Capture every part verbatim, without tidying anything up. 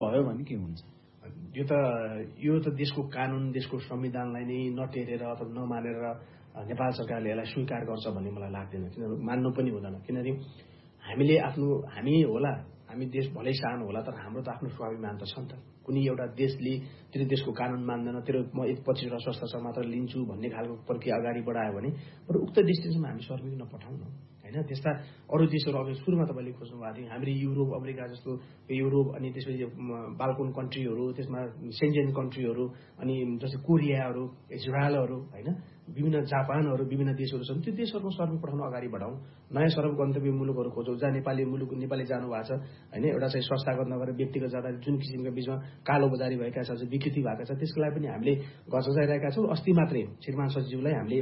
भयो भने के हुन्छ? यो त यो त देशको कानुन देशको संविधानलाई नै नटेरेर अथवा नमानेर नेपाल सरकारले यसलाई स्वीकार गर्छ भन्ने मलाई लाग्दैन। किनभने मान्नु पनि हुँदैन। किनभने हामीले आफ्नो हामी होला हामी देश भलै सानो होला तर हाम्रो त आफ्नो स्वाभिमान त छ नि त। कुनै एउटा देशले तेरो देशको कानुन मान्दैन तेरो म यति पछिल्लो संस्था छ मात्र लिन्छु भन्ने खालको प्रक्रिया अगाडि बढायो भने बरु उक्त देशसम्म हामी श्रमिक नपठाउँ न होइन। त्यस्ता अरू देशहरू अघि सुरुमा तपाईँले खोज्नु भएको थियो हामीले युरोप अमेरिका जस्तो युरोप अनि त्यसपछि बाल्कन कन्ट्रीहरू त्यसमा सेन्जेन कन्ट्रीहरू अनि जस्तै कोरियाहरू इजरायलहरू होइन विभिन्न जापानहरू विभिन्न देशहरू छन्। त्यो देशहरूमा श्रमिक पठाउन अगाडि बढाउँ। नयाँ सरल गन्तव्य मुलुकहरू खोजौँ जहाँ नेपाली मुलुक नेपाली जानु भएको छ होइन। एउटा चाहिँ संस्थागत नगरेर व्यक्तिगत जाँदा जुन किसिमका बिचमा कालो बजारी भएका छ विकृति भएका छ त्यसको लागि पनि हामीले गजगाइरहेका छौँ। अस्ति मात्रै श्रीमान सचिवलाई हामीले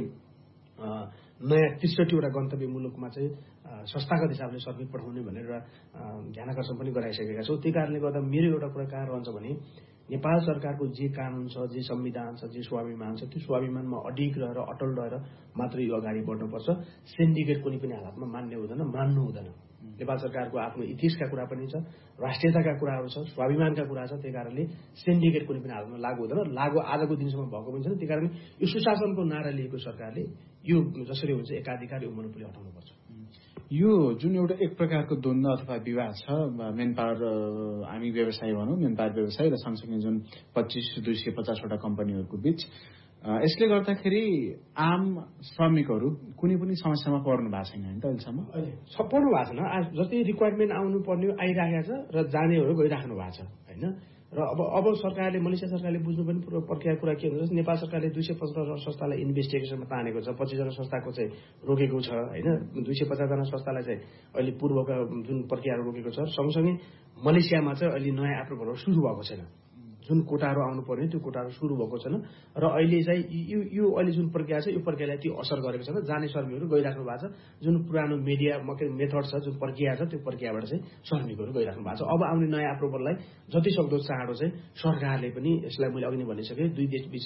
नयाँ त्रिसठीवटा गन्तव्य मुलुकमा चाहिँ संस्थागत हिसाबले श्रमिक पठाउने भनेर ध्यान आकर्षण पनि गराइसकेका छौँ। त्यही कारणले गर्दा मेरो एउटा कुरा कहाँ रहन्छ भने नेपाल सरकारको जे कानुन छ जे संविधान छ जे स्वाभिमान छ त्यो स्वाभिमानमा अडिग रहेर अटल रहेर मात्र यो अगाडि बढ्नुपर्छ। सिन्डिकेट कुनै पनि हालतमा मान्ने हुँदैन मान्नु हुँदैन। नेपाल सरकारको आफ्नो इतिहासका कुरा पनि छ राष्ट्रियताका कुराहरू छ स्वाभिमानका कुरा छ। त्यही कारणले सिन्डिकेट कुनै पनि हालतमा लागू हुँदैन। लागू आजको दिनसम्म भएको पनि छैन। त्यही कारण यो सुशासनको नारा लिएको सरकारले यो जसरी हुन्छ एकाधिकार यो मोनोपोली हटाउनुपर्छ। यो जुन एउटा एक प्रकारको द्वन्द्व अथवा विवाद छ मेन पावर हामी व्यवसायी भनौँ मेन पावर व्यवसायी र सँगसँगै जुन पच्चिस दुई सय पचासवटा कम्पनीहरूको बीच यसले गर्दाखेरि आम श्रमिकहरू कुनै पनि समस्यामा पर्नु भएको छैन नि त अहिलेसम्म? पर्नु भएको छैन। आज जति रिक्वायरमेन्ट आउनु पर्ने आइरहेको छ र जानेहरू गइराख्नु भएको छ होइन। र अब अब सरकारले मलेसिया सरकारले बुझ्नु पनि प्रक्रिया कुरा के हुन्छ नेपाल सरकारले दुई सय पचहत्तर संस्थालाई इन्भेस्टिगेसनमा तानेको छ पच्चिसजना संस्थाको चाहिँ रोकेको छ होइन। दुई सय पचासजना संस्थालाई चाहिँ अहिले पूर्वका जुन प्रक्रियाहरू रोकेको छ। सँगसँगै मलेसियामा चाहिँ अहिले नयाँ एप्रुभलहरू सुरु भएको छैन। जुन कोटाहरू आउनु पर्ने त्यो कोटाहरू सुरु भएको छैन र अहिले चाहिँ यो यो अहिले जुन प्रक्रिया छ यो प्रक्रियालाई त्यो असर गरेको छैन। जाने श्रमिकहरू गइराख्नु भएको छ। जुन पुरानो मिडिया मेथड छ जुन प्रक्रिया छ त्यो प्रक्रियाबाट चाहिँ श्रमिकहरू गइराख्नु भएको छ। अब आउने नयाँ एप्रुभललाई जति सक्दो चाँडो चाहिँ सरकारले पनि यसलाई मैले अघि नै भनिसकेँ दुई देश बीच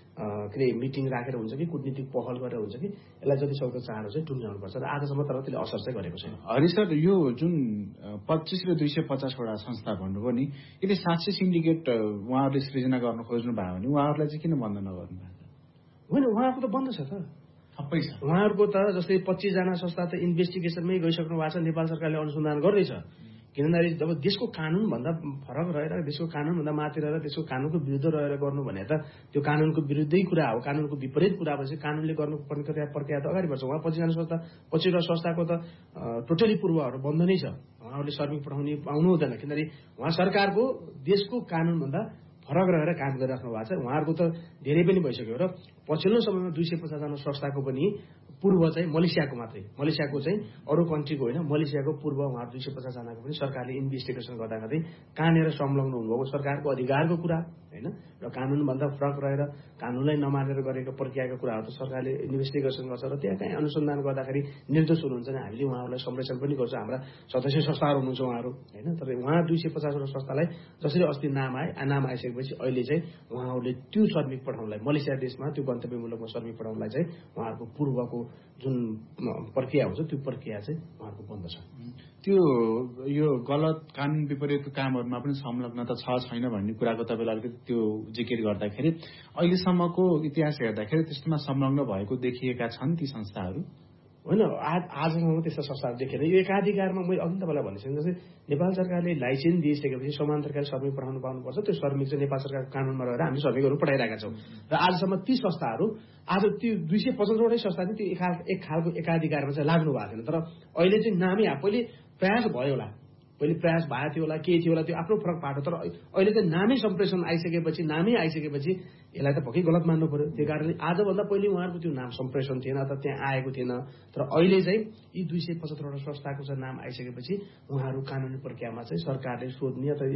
के अरे मिटिङ राखेर हुन्छ कि कुटनीतिक पहल गरेर हुन्छ कि यसलाई जति सक्दो चाँडो चाहिँ टुङ्ग्याउनुपर्छ र आजसम्म तर त्यसले असर चाहिँ गरेको छैन। हरि सर यो जुन पच्चिस र दुई सय पचासवटा संस्था भन्नुभयो नि यसले साँच्चै सिन्डिकेट उहाँहरूले सृजना गर्न खोज्नु भयो भने उहाँहरूलाई चाहिँ किन बन्द नगर्नु भएको? होइन उहाँको त बन्द छ त सबै छ। उहाँहरूको त जस्तै पच्चिसजना संस्था त इन्भेस्टिगेसनमै गइसक्नु भएको छ। नेपाल सरकारले अनुसन्धान गर्दैछ। किनभने जब देशको कानुनभन्दा फरक रहेर देशको कानुनभन्दा माथि रहेर देशको कानुनको विरुद्ध रहेर गर्नु भने त त्यो कानुनको विरुद्धै कुरा हो। कानुनको विपरीत कुरा भएपछि कानुनले गर्नुपर्ने प्रक्रिया त अगाडि बढ्छ। उहाँ पच्चिसजना संस्था पछिल्लो संस्थाको त टोटली पूर्वहरू बन्द नै छ। उहाँहरूले श्रमिक पठाउने पाउनु हुँदैन किनभने उहाँ सरकारको देशको कानुनभन्दा फरक रहेर काम गरिराख्नु भएको छ। उहाँहरूको त धेरै पनि भइसक्यो र पछिल्लो समयमा दुई सय पचासजना संस्थाको पनि पूर्व चाहिँ मलेसियाको मात्रै मलेसियाको चाहिँ अरू कन्ट्रीको होइन मलेसियाको पूर्व उहाँहरू दुई सय पचासजनाको पनि सरकारले इन्भेस्टिगेसन गर्दाखेरि कहाँनिर संलग्न हुनुभएको सरकारको अधिकारको कुरा होइन र कानुनभन्दा फरक रहेर कानुनलाई नमानेर गरेको प्रक्रियाको कुराहरू त सरकारले इन्भेस्टिगेसन गर्छ र त्यहाँ कहीँ अनुसन्धान गर्दाखेरि निर्दोष हुनुहुन्छ भने हामीले उहाँहरूलाई संरक्षण पनि गर्छौँ। हाम्रा सदस्य संस्थाहरू हुनुहुन्छ उहाँहरू होइन। तर उहाँ दुई सय पचासवटा संस्थालाई जसरी अस्ति नाम आए नाम आइसकेपछि अहिले चाहिँ उहाँहरूले त्यो श्रमिक पठाउनलाई मलेसिया देशमा त्यो गन्तव्य मुलुकमा श्रमिक पठाउनलाई चाहिँ उहाँहरूको पूर्वको जुन प्रक्रिया हुन्छ त्यो प्रक्रिया चाहिँ उहाँहरूको बन्द छ। त्यो यो गलत कानुन विपरीतको कामहरूमा पनि संलग्नता छ छैन भन्ने कुराको तपाईँले अलिकति त्यो जिकिर गर्दाखेरि अहिलेसम्मको इतिहास हेर्दाखेरि त्यस्तोमा संलग्न भएको देखिएका छन् ती संस्थाहरू होइन। आज आजसम्म त्यस्ता संस्थाहरू देखेर यो एकाधिकारमा मैले अघि तपाईँलाई भनिसकेँ जस्तै नेपाल सरकारले लाइसेन्स दिइसकेपछि समान्तरकारी श्रमिक पठाउनु पाउनुपर्छ। त्यो श्रमिक चाहिँ नेपाल सरकारको कानुनमा रहेर हामी श्रमिकहरू पठाइरहेका छौँ र आजसम्म ती संस्थाहरू आज त्यो दुई सय पचहत्तरवटै संस्था चाहिँ त्यो एक खालको एकाधिकारमा चाहिँ लाग्नु भएको थिएन। तर अहिले चाहिँ नामै पहिले प्रयास भयो होला पहिले प्रयास भएको थियो होला के थियो होला त्यो आफ्नो फरक पाटो। तर अहिले चाहिँ नामै सम्प्रेषण आइसकेपछि नामै आइसकेपछि यसलाई त पक्कै गलत मान्नु पर्यो। त्यही कारणले आजभन्दा पहिले उहाँहरूको त्यो नाम सम्प्रेषण थिएन अथवा त्यहाँ आएको थिएन। तर अहिले चाहिँ यी दुई सय पचहत्तरवटा संस्थाको चाहिँ नाम आइसकेपछि उहाँहरू कानुनी प्रक्रियामा चाहिँ सरकारले सोध्ने अथवा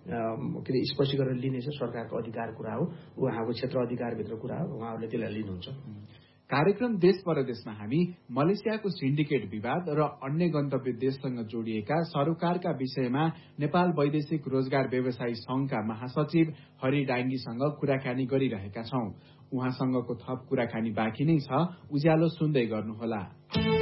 के अरे स्पष्ट गरेर लिने चाहिँ सरकारको अधिकार कुरा हो। उहाँको क्षेत्र अधिकारभित्र कुरा हो। उहाँहरूले त्यसलाई लिनुहुन्छ। कार्यक्रम देश परदेशमा हामी मलेसियाको सिन्डिकेट विवाद र अन्य गन्तव्य देशसँग जोडिएका सरोकारका विषयमा नेपाल वैदेशिक रोजगार व्यवसायी संघका महासचिव हरि डाङ्गीसँग कुराकानी गरिरहेका छौं। उहाँसँगको थप कुराकानी बाँकी नै छ। उज्यालो सुन्दै गर्नुहोला।